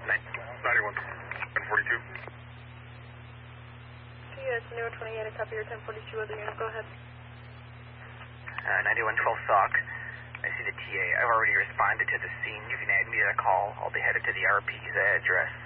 91, 1042. Yeah, it's Nero 28, I copy your 1042 other unit, go ahead. 9112 SOC. I see the TA. I've already responded to the scene. You can add me to the call. I'll be headed to the RP's address.